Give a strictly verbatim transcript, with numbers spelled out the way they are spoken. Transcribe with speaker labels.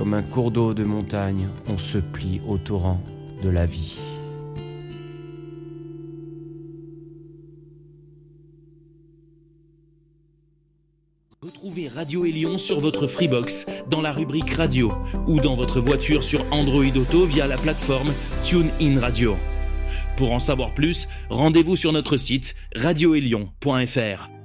Speaker 1: Comme un cours d'eau de montagne, on se plie au torrent de la vie.
Speaker 2: Retrouvez Radio Élion sur votre Freebox dans la rubrique Radio ou dans votre voiture sur Android Auto via la plateforme TuneIn Radio. Pour en savoir plus, rendez-vous sur notre site radio élion point f r.